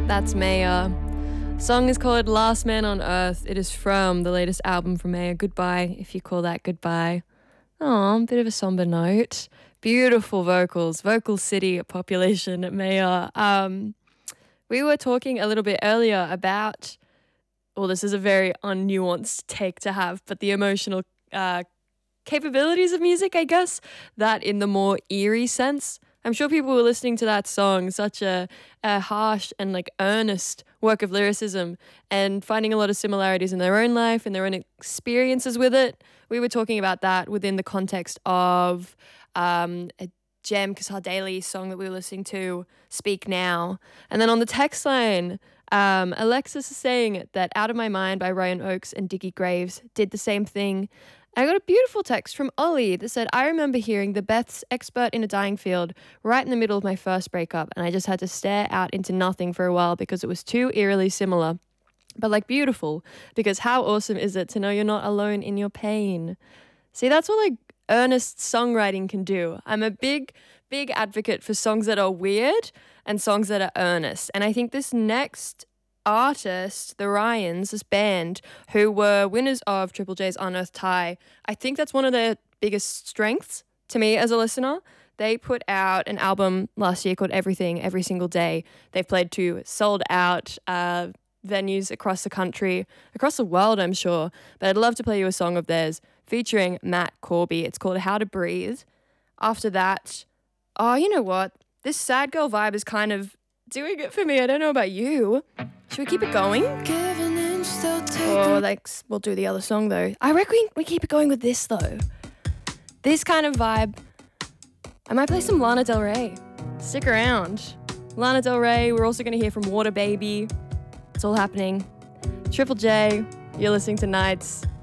That's Maya. Song is called Last Man on Earth. It is from the latest album from Maya, Goodbye, if you call that goodbye. Oh, a bit of a somber note. Beautiful vocals, vocal city population at Maya. We were talking a little bit earlier about, well, this is a very unnuanced take to have, but the emotional capabilities of music, I guess, that in the more eerie sense. I'm sure people were listening to that song, such a harsh and like earnest work of lyricism, and finding a lot of similarities in their own life and their own experiences with it. We were talking about that within the context of a Jem Cassar-Daly song that we were listening to, Speak Now. And then on the text line, Alexis is saying that Out of My Mind by Ryan Oakes and Dickie Graves did the same thing. I got a beautiful text from Ollie that said, I remember hearing the Beth's Expert in a Dying Field right in the middle of my first breakup, and I just had to stare out into nothing for a while because it was too eerily similar. But like beautiful, because how awesome is it to know you're not alone in your pain? See, that's what like earnest songwriting can do. I'm a big advocate for songs that are weird and songs that are earnest. And I think this next artist, the Ryans, this band, who were winners of Triple J's Unearthed High, I think that's one of their biggest strengths to me as a listener. They put out an album last year called Everything, Every Single Day. They've played to sold out venues across the country, across the world, I'm sure. But I'd love to play you a song of theirs featuring Matt Corby. It's called How to Breathe. After that, oh, you know what? This sad girl vibe is kind of doing it for me. I don't know about you. Should we keep it going? Or like, we'll do the other song though. I reckon we keep it going with this though. This kind of vibe. I might play some Lana Del Rey. Stick around. Lana Del Rey. We're also going to hear from Water Baby. It's all happening. Triple J. You're listening to Nights.